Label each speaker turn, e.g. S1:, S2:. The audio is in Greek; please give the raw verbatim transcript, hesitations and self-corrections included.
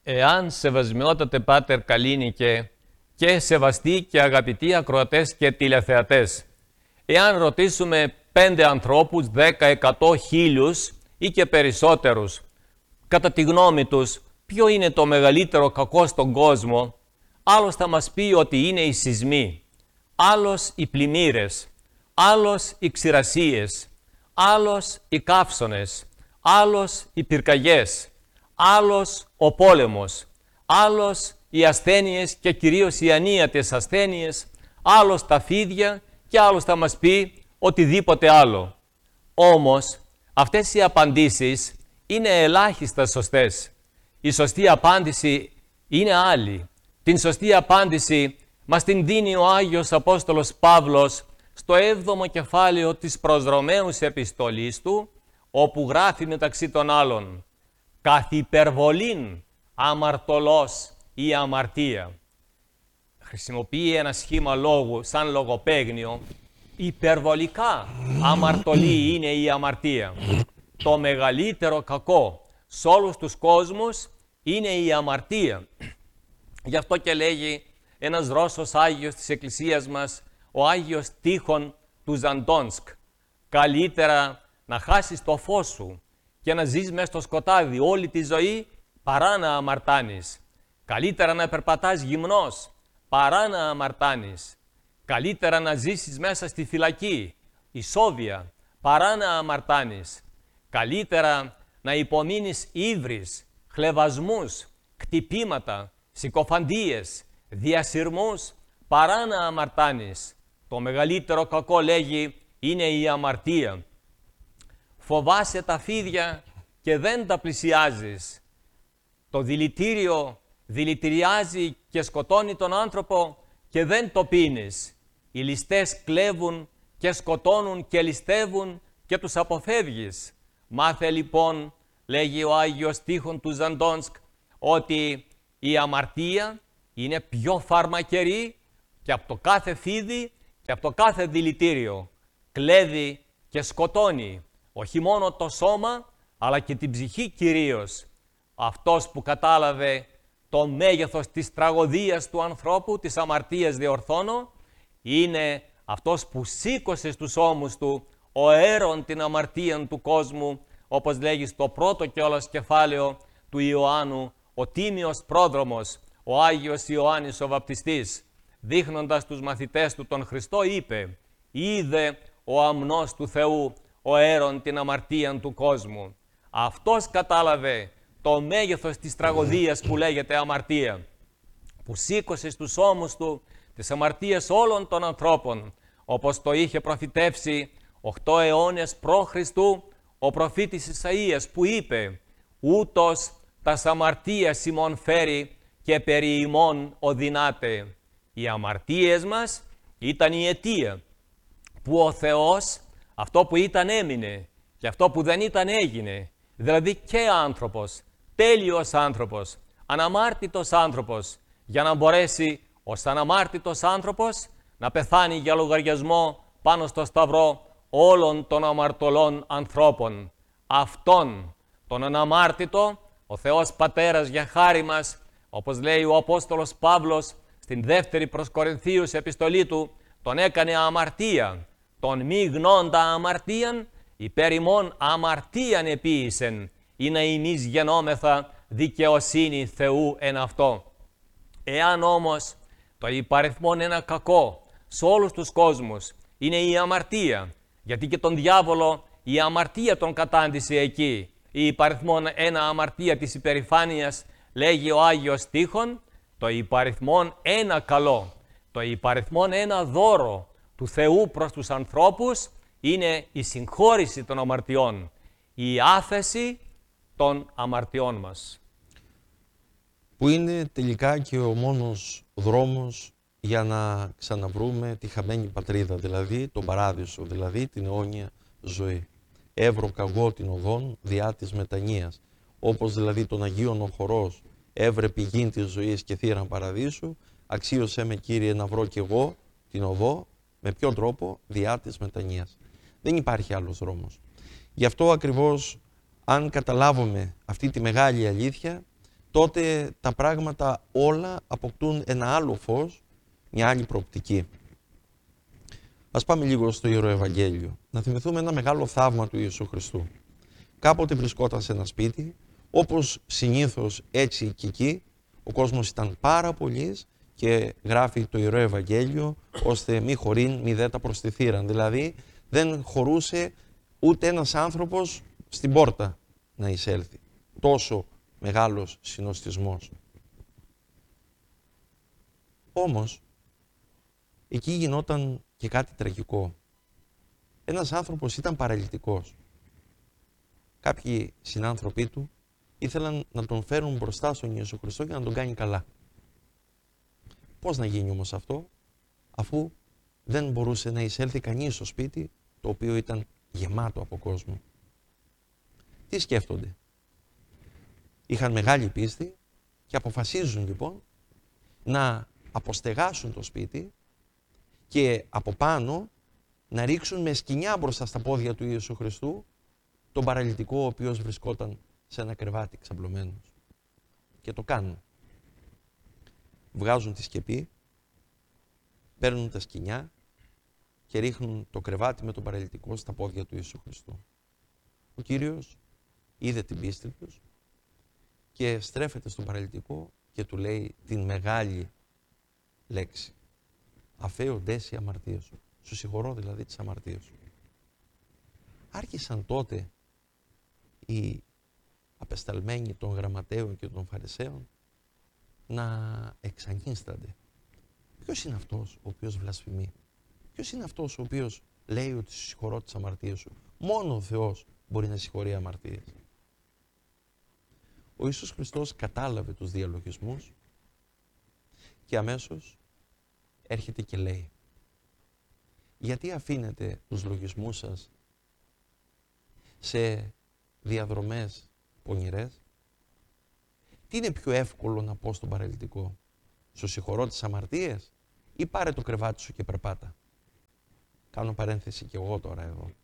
S1: Εάν σεβασμιότατε Πάτερ Καλίνικε και σεβαστοί και αγαπητοί ακροατές και τηλεθεατές, εάν ρωτήσουμε πέντε ανθρώπους, δέκα, εκατό, χίλιους ή και περισσότερους, κατά τη γνώμη τους, ποιο είναι το μεγαλύτερο κακό στον κόσμο, άλλος θα μας πει ότι είναι οι σεισμοί, άλλος οι πλημμύρες, άλλος οι ξηρασίες, άλλος οι καύσωνες, άλλος οι πυρκαγιές, άλλος ο πόλεμος, άλλος οι ασθένειες και κυρίως οι ανίατες ασθένειες, άλλος τα φίδια και άλλος θα μας πει οτιδήποτε άλλο. Όμως, αυτές οι απαντήσεις είναι ελάχιστα σωστές. Η σωστή απάντηση είναι άλλη. Την σωστή απάντηση μας την δίνει ο Άγιος Απόστολος Παύλος στο έβδομο κεφάλαιο της προς Ρωμαίους επιστολής του, όπου γράφει μεταξύ των άλλων «Καθ' υπερβολήν αμαρτωλός η αμαρτία». Χρησιμοποιεί ένα σχήμα λόγου σαν λογοπαίγνιο. Υπερβολικά αμαρτωλή είναι η αμαρτία. Το μεγαλύτερο κακό σε όλους τους κόσμους είναι η αμαρτία. Γι' αυτό και λέγει ένας Ρώσος Άγιος της Εκκλησίας μας, ο Άγιος Τίχων του Ζαντόνσκ, καλύτερα να χάσεις το φως σου και να ζεις μέσα στο σκοτάδι όλη τη ζωή παρά να αμαρτάνεις. Καλύτερα να περπατάς γυμνός παρά να αμαρτάνεις. Καλύτερα να ζήσεις μέσα στη φυλακή, ισόβια, παρά να αμαρτάνεις. Καλύτερα να υπομείνεις ύβρις, χλευασμούς, κτυπήματα, συκοφαντίες, διασυρμούς, παρά να αμαρτάνεις. Το μεγαλύτερο κακό, λέγει, είναι η αμαρτία. Φοβάσαι τα φίδια και δεν τα πλησιάζεις. Το δηλητήριο δηλητηριάζει και σκοτώνει τον άνθρωπο και δεν το πίνεις. Οι ληστές κλέβουν και σκοτώνουν και ληστεύουν και τους αποφεύγεις. Μάθε λοιπόν, λέγει ο Άγιος Τίχων του Ζαντόνσκ, ότι η αμαρτία είναι πιο φαρμακερή και από το κάθε φίδι και από το κάθε δηλητήριο. Κλέβει και σκοτώνει όχι μόνο το σώμα, αλλά και την ψυχή κυρίως. Αυτός που κατάλαβε το μέγεθος της τραγωδίας του ανθρώπου, της αμαρτίας διορθώνω, είναι αυτός που σήκωσε στους ώμους του ο αέρον την αμαρτία του κόσμου, όπως λέγει στο πρώτο κιόλας κεφάλαιο του Ιωάννου, ο τίμιος πρόδρομος, ο Άγιος Ιωάννης ο Βαπτιστής, δείχνοντας τους μαθητές του τον Χριστό, είπε «Είδε ο αμνός του Θεού, ο αέρον την αμαρτία του κόσμου». Αυτός κατάλαβε το μέγεθος της τραγωδίας που λέγεται αμαρτία, που σήκωσε στους ώμους του τις αμαρτίες όλων των ανθρώπων, όπως το είχε προφητεύσει οχτώ αιώνες π.Χ. ο προφήτης Ισαΐας, που είπε «Ούτως τας αμαρτίας ημών φέρει και περί ημών οδυνάται». Οι αμαρτίες μας ήταν η αιτία που ο Θεός, αυτό που ήταν έμεινε και αυτό που δεν ήταν έγινε. Δηλαδή και άνθρωπος, τέλειος άνθρωπος, αναμάρτητος άνθρωπος, για να μπορέσει ως αναμάρτητος άνθρωπος να πεθάνει για λογαριασμό πάνω στο σταυρό όλων των αμαρτωλών ανθρώπων. Αυτόν τον αναμάρτητο, ο Θεός Πατέρας για χάρη μας, όπως λέει ο Απόστολος Παύλος στην δεύτερη προς Κορινθίους επιστολή του, τον έκανε αμαρτία, τον μη γνώντα αμαρτίαν, υπέρ ημών αμαρτίαν επίησεν, ή να ημείς γενόμεθα δικαιοσύνη Θεού εν αυτό. Εάν όμως το υπαριθμόν ένα κακό σε όλους τους κόσμους είναι η αμαρτία, γιατί και τον διάβολο η αμαρτία τον κατάντησε εκεί, η υπαριθμόν ένα αμαρτία της υπερηφάνειας, λέγει ο Άγιος Τίχων, το υπαριθμόν ένα καλό, το υπαριθμόν ένα δώρο του Θεού προς τους ανθρώπους είναι η συγχώρηση των αμαρτιών, η άφεση των αμαρτιών μας.
S2: Που είναι τελικά και ο μόνος δρόμος για να ξαναβρούμε τη χαμένη πατρίδα, δηλαδή τον παράδεισο, δηλαδή την αιώνια ζωή. Έβρωκα εγώ την οδόν διά της μετανοίας, όπως δηλαδή τον Αγίον ο χορός έβρε πηγήν της ζωής και θύραν παραδείσου, αξίωσέ με Κύριε να βρω κι εγώ την οδό, με ποιον τρόπο, διά της μετανοίας. Δεν υπάρχει άλλος δρόμος. Γι' αυτό ακριβώς, αν καταλάβουμε αυτή τη μεγάλη αλήθεια, τότε τα πράγματα όλα αποκτούν ένα άλλο φως, μια άλλη προοπτική. Ας πάμε λίγο στο Ιερό Ευαγγέλιο. Να θυμηθούμε ένα μεγάλο θαύμα του Ιησού Χριστού. Κάποτε βρισκόταν σε ένα σπίτι, όπως συνήθως έτσι και εκεί, ο κόσμος ήταν πάρα πολύς και γράφει το Ιερό Ευαγγέλιο, ώστε μη χωρήν μη δέτα προστιθήραν. Δηλαδή δεν χωρούσε ούτε ένας άνθρωπος στην πόρτα να εισέλθει. Τόσο μεγάλος συνοστισμός. Όμως, εκεί γινόταν και κάτι τραγικό. Ένας άνθρωπος ήταν παραλυτικός. Κάποιοι συνάνθρωποι του ήθελαν να τον φέρουν μπροστά στον Ιησού Χριστό για να τον κάνει καλά. Πώς να γίνει όμως αυτό, αφού δεν μπορούσε να εισέλθει κανείς στο σπίτι, το οποίο ήταν γεμάτο από κόσμο. Τι σκέφτονται? Είχαν μεγάλη πίστη και αποφασίζουν λοιπόν να αποστεγάσουν το σπίτι και από πάνω να ρίξουν με σκοινιά μπροστά στα πόδια του Ιησού Χριστού τον παραλυτικό ο οποίος βρισκόταν σε ένα κρεβάτι ξαπλωμένος. Και το κάνουν. Βγάζουν τη σκεπή, παίρνουν τα σκοινιά και ρίχνουν το κρεβάτι με τον παραλυτικό στα πόδια του Ιησού Χριστού. Ο Κύριος είδε την πίστη τους και στρέφεται στον παραλυτικό και του λέει την μεγάλη λέξη. Αφέω ντες οι αμαρτίες σου. Σου συγχωρώ δηλαδή τις αμαρτίες σου. Άρχισαν τότε οι απεσταλμένοι των γραμματέων και των φαρισαίων να εξανίστανται. Ποιος είναι αυτός ο οποίος βλασφημεί? Ποιος είναι αυτός ο οποίος λέει ότι σου συγχωρώ τις αμαρτίες σου? Μόνο ο Θεός μπορεί να συγχωρεί αμαρτίες. Ο Ιησούς Χριστός κατάλαβε τους διαλογισμούς και αμέσως έρχεται και λέει, γιατί αφήνετε τους λογισμούς σας σε διαδρομές πονηρές? Τι είναι πιο εύκολο να πω στον παραλυτικό? Σου συγχωρώ τις αμαρτίες ή πάρε το κρεβάτι σου και περπάτα? Κάνω παρένθεση και εγώ τώρα εδώ.